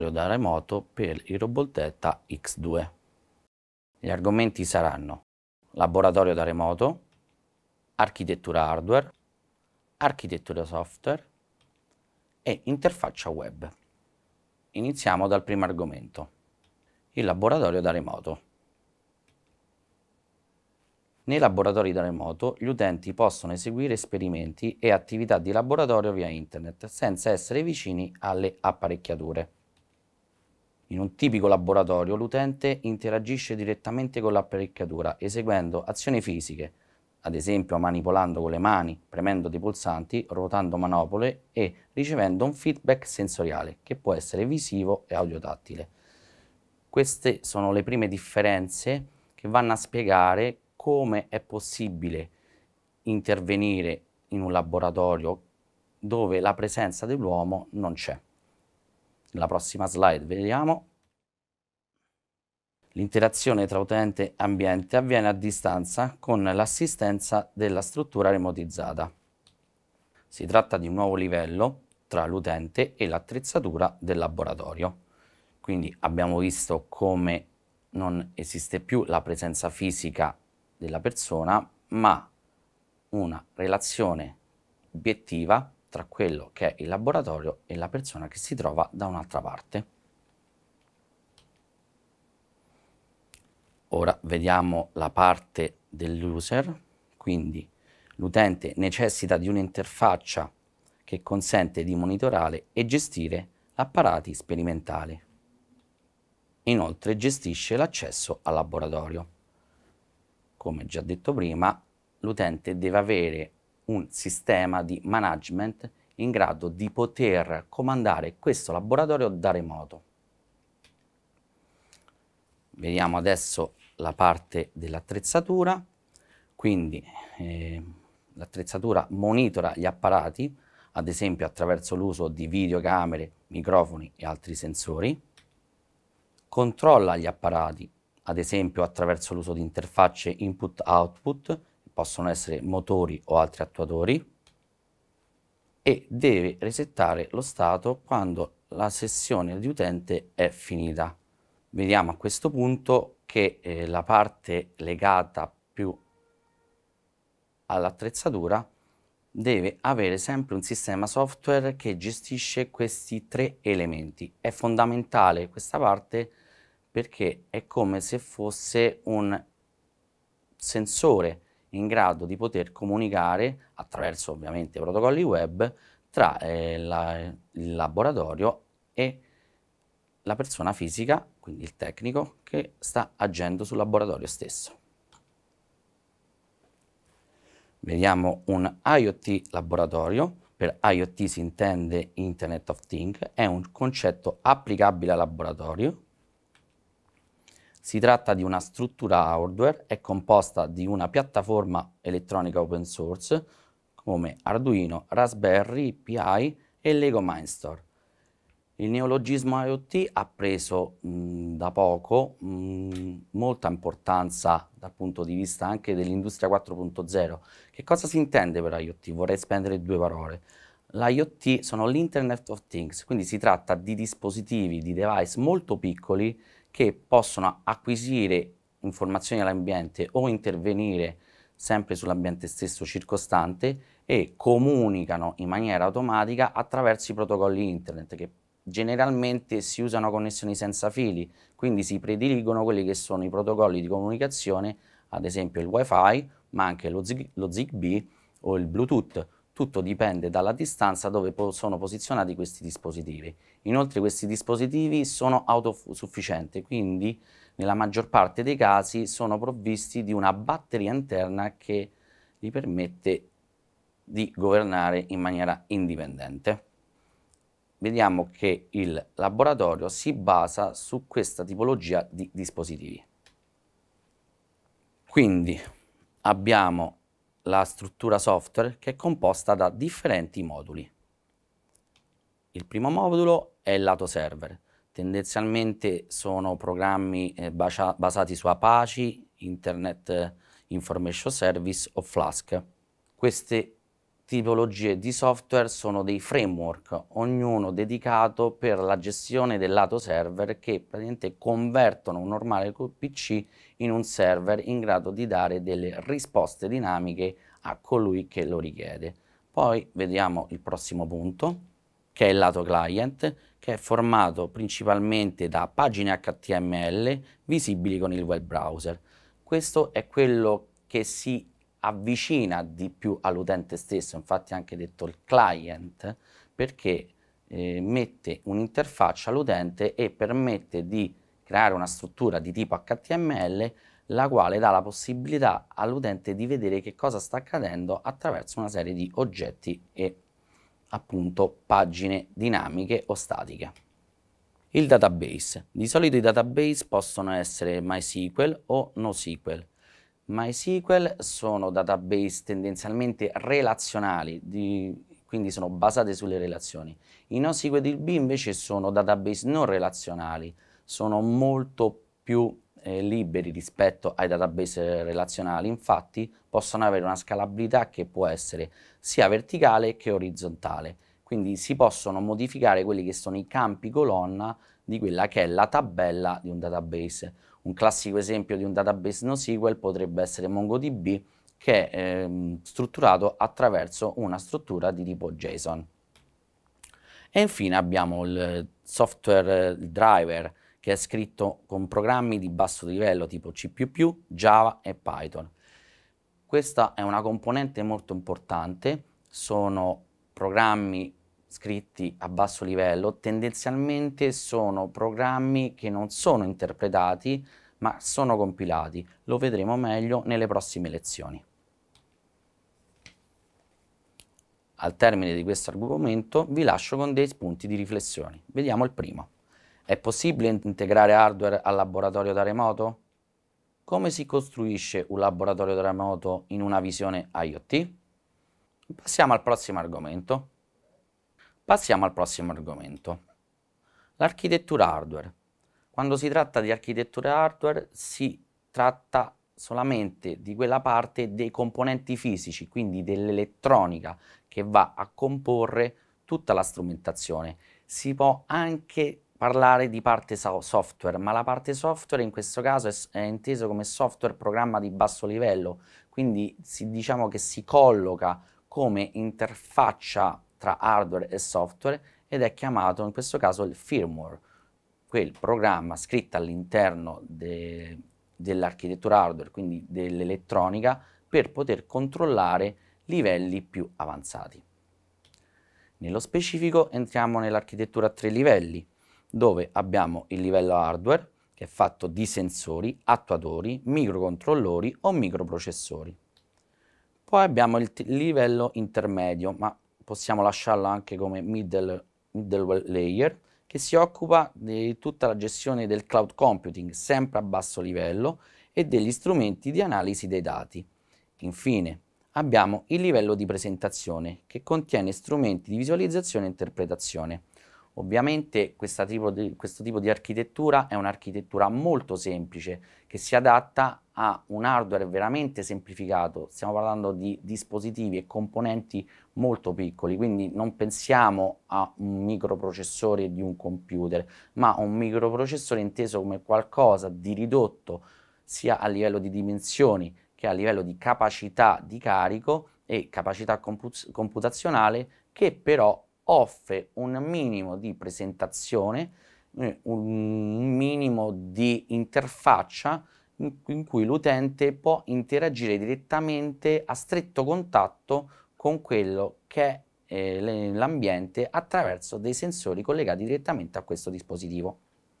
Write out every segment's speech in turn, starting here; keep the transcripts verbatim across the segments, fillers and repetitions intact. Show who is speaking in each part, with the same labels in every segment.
Speaker 1: da remoto per il Roboltetta X due. Gli argomenti saranno laboratorio da remoto, architettura hardware, architettura software e interfaccia web. Iniziamo dal primo argomento, il laboratorio da remoto. Nei laboratori da remoto gli utenti possono eseguire esperimenti e attività di laboratorio via internet senza essere vicini alle apparecchiature. In un tipico laboratorio l'utente interagisce direttamente con l'apparecchiatura eseguendo azioni fisiche, ad esempio manipolando con le mani, premendo dei pulsanti, ruotando manopole e ricevendo un feedback sensoriale che può essere visivo e audiotattile. Queste sono le prime differenze che vanno a spiegare come è possibile intervenire in un laboratorio dove la presenza dell'uomo non c'è. Nella prossima slide vediamo. L'interazione tra utente e ambiente avviene a distanza con l'assistenza della struttura remotizzata. Si tratta di un nuovo livello tra l'utente e l'attrezzatura del laboratorio. Quindi abbiamo visto come non esiste più la presenza fisica della persona, ma una relazione obiettiva tra quello che è il laboratorio e la persona che si trova da un'altra parte. Ora vediamo la parte dell'user, quindi l'utente necessita di un'interfaccia che consente di monitorare e gestire apparati sperimentali. Inoltre gestisce l'accesso al laboratorio. Come già detto prima, l'utente deve avere un sistema di management in grado di poter comandare questo laboratorio da remoto. Vediamo adesso la parte dell'attrezzatura, quindi eh, l'attrezzatura monitora gli apparati, ad esempio attraverso l'uso di videocamere, microfoni e altri sensori, controlla gli apparati, ad esempio attraverso l'uso di interfacce input-output, che possono essere motori o altri attuatori, e deve resettare lo stato quando la sessione di utente è finita. Vediamo a questo punto che eh, la parte legata più all'attrezzatura deve avere sempre un sistema software che gestisce questi tre elementi. È fondamentale questa parte perché è come se fosse un sensore in grado di poter comunicare attraverso ovviamente protocolli web tra eh, la, il laboratorio e la persona fisica, quindi il tecnico, che sta agendo sul laboratorio stesso. Vediamo un IoT laboratorio. Per IoT si intende Internet of Things, è un concetto applicabile al laboratorio. Si tratta di una struttura hardware, è composta di una piattaforma elettronica open source come Arduino, Raspberry Pi e Lego Mindstorm. Il neologismo IoT ha preso mh, da poco mh, molta importanza dal punto di vista anche dell'industria quattro punto zero. Che cosa si intende per IoT? Vorrei spendere due parole. L'IoT sono l'Internet of Things, quindi si tratta di dispositivi, di device molto piccoli che possono acquisire informazioni all'ambiente o intervenire sempre sull'ambiente stesso circostante e comunicano in maniera automatica attraverso i protocolli internet che generalmente si usano connessioni senza fili, quindi si prediligono quelli che sono i protocolli di comunicazione, ad esempio il Wi-Fi, ma anche lo, Zig- lo Zigbee o il Bluetooth. Tutto dipende dalla distanza dove po- sono posizionati questi dispositivi. Inoltre questi dispositivi sono autosufficienti, quindi nella maggior parte dei casi sono provvisti di una batteria interna che gli permette di governare in maniera indipendente. Vediamo che il laboratorio si basa su questa tipologia di dispositivi. Quindi abbiamo la struttura software che è composta da differenti moduli. Il primo modulo è il lato server. Tendenzialmente sono programmi eh, bacia- basati su Apache, Internet Information Service o Flask. Queste tipologie di software sono dei framework, ognuno dedicato per la gestione del lato server, che praticamente convertono un normale P C in un server in grado di dare delle risposte dinamiche a colui che lo richiede. Poi vediamo il prossimo punto, che è il lato client, che è formato principalmente da pagine H T M L visibili con il web browser. Questo è quello che si avvicina di più all'utente stesso, infatti anche detto il client, perché eh, mette un'interfaccia all'utente e permette di creare una struttura di tipo H T M L, la quale dà la possibilità all'utente di vedere che cosa sta accadendo attraverso una serie di oggetti e appunto pagine dinamiche o statiche. Il database. Di solito i database possono essere MySQL o NoSQL. MySQL sono database tendenzialmente relazionali, di, quindi sono basate sulle relazioni. I NoSQLDB invece sono database non relazionali, sono molto più eh, liberi rispetto ai database relazionali, infatti possono avere una scalabilità che può essere sia verticale che orizzontale, quindi si possono modificare quelli che sono i campi colonna di quella che è la tabella di un database. Un classico esempio di un database NoSQL potrebbe essere MongoDB, che è ehm, strutturato attraverso una struttura di tipo JSON. E infine abbiamo il software driver, che è scritto con programmi di basso livello tipo C più più, Java e Python. Questa è una componente molto importante, sono programmi scritti a basso livello, tendenzialmente sono programmi che non sono interpretati ma sono compilati. Lo vedremo meglio nelle prossime lezioni. Al termine di questo argomento vi lascio con dei spunti di riflessione. Vediamo il primo. È possibile integrare hardware al laboratorio da remoto? Come si costruisce un laboratorio da remoto in una visione IoT? Passiamo al prossimo argomento. Passiamo al prossimo argomento. L'architettura hardware. Quando si tratta di architettura hardware si tratta solamente di quella parte dei componenti fisici, quindi dell'elettronica che va a comporre tutta la strumentazione. Si può anche parlare di parte software, ma la parte software in questo caso è, è inteso come software programma di basso livello, quindi si, diciamo che si colloca come interfaccia tra hardware e software ed è chiamato in questo caso il firmware, quel programma scritto all'interno de, dell'architettura hardware, quindi dell'elettronica, per poter controllare livelli più avanzati. Nello specifico entriamo nell'architettura a tre livelli, dove abbiamo il livello hardware, che è fatto di sensori, attuatori, microcontrollori o microprocessori. Poi abbiamo il livello intermedio, ma possiamo lasciarlo anche come middle, middleware layer, che si occupa di tutta la gestione del cloud computing, sempre a basso livello, e degli strumenti di analisi dei dati. Infine, abbiamo il livello di presentazione, che contiene strumenti di visualizzazione e interpretazione. Ovviamente questa tipo di, questo tipo di architettura è un'architettura molto semplice, che si adatta a un hardware veramente semplificato. Stiamo parlando di dispositivi e componenti molto piccoli, quindi non pensiamo a un microprocessore di un computer, ma a un microprocessore inteso come qualcosa di ridotto sia a livello di dimensioni che a livello di capacità di carico e capacità comput- computazionale, che però offre un minimo di presentazione, eh, un minimo di interfaccia in, in cui l'utente può interagire direttamente a stretto contatto con quello che è eh, l'ambiente attraverso dei sensori collegati direttamente a questo dispositivo.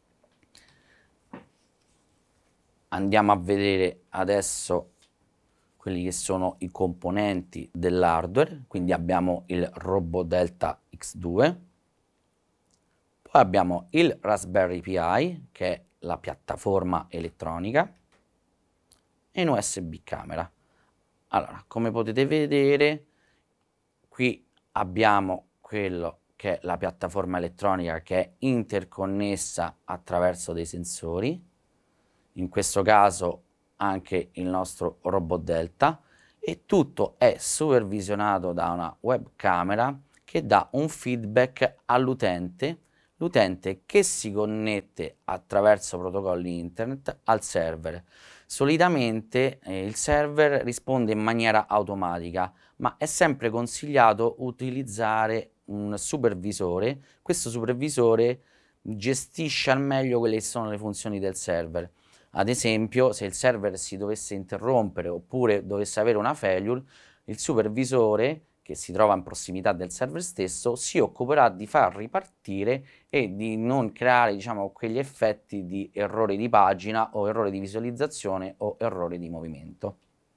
Speaker 1: Andiamo a vedere adesso quelli che sono i componenti dell'hardware, quindi abbiamo il RoboDelta X due, poi abbiamo il Raspberry Pi, che è la piattaforma elettronica, e un U S B camera. Allora, come potete vedere, qui abbiamo quello che è la piattaforma elettronica, che è interconnessa attraverso dei sensori, in questo caso anche il nostro RoboDelta, e tutto è supervisionato da una webcamera che dà un feedback all'utente, l'utente che si connette attraverso protocolli internet al server. Solitamente eh, il server risponde in maniera automatica, ma è sempre consigliato utilizzare un supervisore. Questo supervisore gestisce al meglio quelle che sono le funzioni del server. Ad esempio, se il server si dovesse interrompere oppure dovesse avere una failure, il supervisore, che si trova in prossimità del server stesso, si occuperà di far ripartire e di non creare, diciamo, quegli effetti di errore di pagina o errore di visualizzazione o errore di movimento.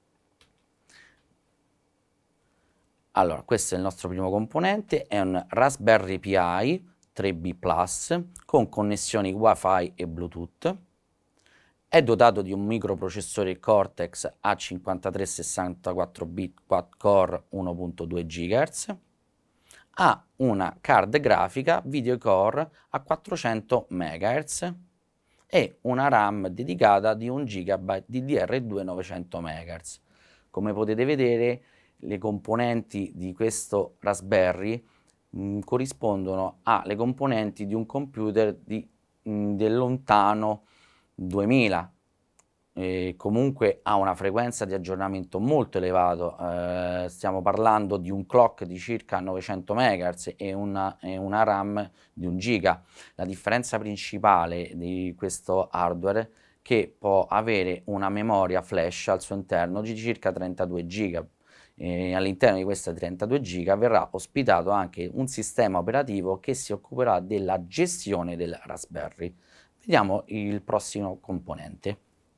Speaker 1: Allora, questo è il nostro primo componente, è un Raspberry Pi tre B Plus con connessioni Wi-Fi e Bluetooth. È dotato di un microprocessore Cortex A cinquantatré sessantaquattro bit quad-core uno virgola due gigahertz. Ha una card grafica Video Core a quattrocento megahertz e una RAM dedicata di un gigabyte D D R due novecento megahertz. Come potete vedere, le componenti di questo Raspberry mh, corrispondono alle componenti di un computer di, mh, del lontano duemila. E comunque ha una frequenza di aggiornamento molto elevato, eh, stiamo parlando di un clock di circa novecento megahertz e una, e una RAM di un giga. La differenza principale di questo hardware è che può avere una memoria flash al suo interno di circa trentadue giga. All'interno di questa trentadue giga verrà ospitato anche un sistema operativo che si occuperà della gestione del Raspberry. Vediamo il prossimo componente.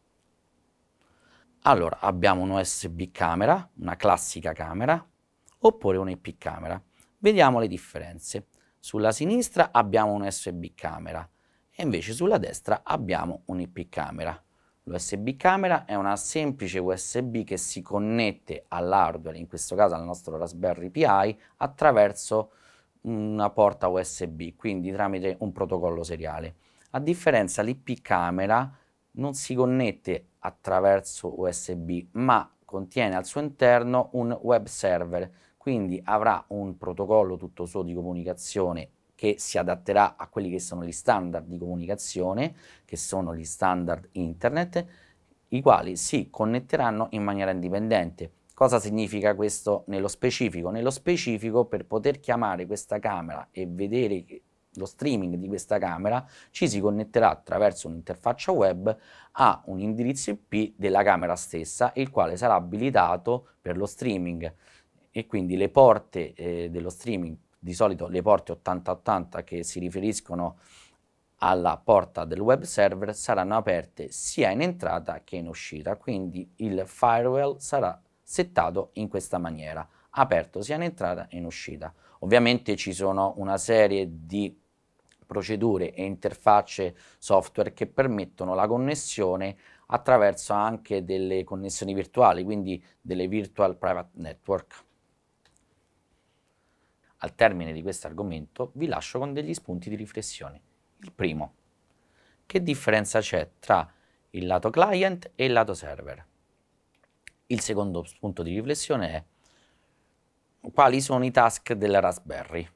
Speaker 1: Allora, abbiamo un U S B camera, una classica camera, oppure un'I P camera. Vediamo le differenze. Sulla sinistra abbiamo un U S B camera e invece sulla destra abbiamo un'I P camera. L'U S B camera è una semplice U S B che si connette all'hardware, in questo caso al nostro Raspberry Pi, attraverso una porta U S B, quindi tramite un protocollo seriale. A differenza, l'I P camera non si connette attraverso U S B, ma contiene al suo interno un web server, quindi avrà un protocollo tutto suo di comunicazione che si adatterà a quelli che sono gli standard di comunicazione, che sono gli standard internet, i quali si connetteranno in maniera indipendente. Cosa significa questo nello specifico? Nello specifico, per poter chiamare questa camera e vedere lo streaming di questa camera, ci si connetterà attraverso un'interfaccia web a un indirizzo I P della camera stessa, il quale sarà abilitato per lo streaming, e quindi le porte eh, dello streaming, di solito le porte ottanta ottanta che si riferiscono alla porta del web server, saranno aperte sia in entrata che in uscita, quindi il firewall sarà settato in questa maniera, aperto sia in entrata che in uscita. Ovviamente ci sono una serie di procedure e interfacce software che permettono la connessione attraverso anche delle connessioni virtuali, quindi delle virtual private network. Al termine di questo argomento vi lascio con degli spunti di riflessione. Il primo: che differenza c'è tra il lato client e il lato server? Il secondo spunto di riflessione è: quali sono i task del Raspberry?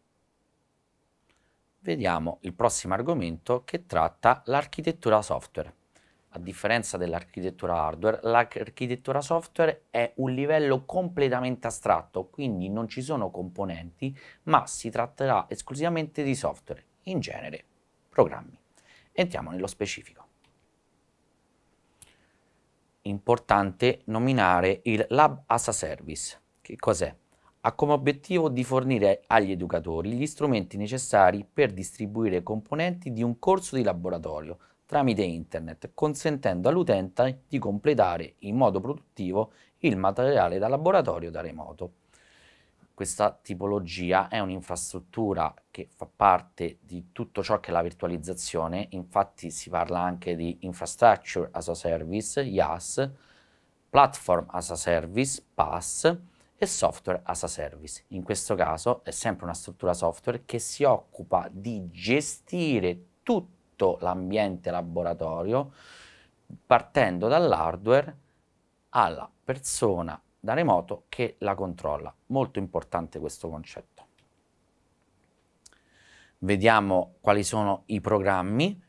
Speaker 1: Vediamo il prossimo argomento, che tratta l'architettura software. A differenza dell'architettura hardware, l'architettura software è un livello completamente astratto, quindi non ci sono componenti, ma si tratterà esclusivamente di software, in genere programmi. Entriamo nello specifico. Importante nominare il Lab as a Service. Che cos'è? Ha come obiettivo di fornire agli educatori gli strumenti necessari per distribuire componenti di un corso di laboratorio tramite internet, consentendo all'utente di completare in modo produttivo il materiale da laboratorio da remoto. Questa tipologia è un'infrastruttura che fa parte di tutto ciò che è la virtualizzazione, infatti si parla anche di Infrastructure as a Service, I A S, Platform as a Service, P A S, e Software as a Service. In questo caso è sempre una struttura software che si occupa di gestire tutto l'ambiente laboratorio, partendo dall'hardware alla persona da remoto che la controlla. Molto importante questo concetto. Vediamo quali sono i programmi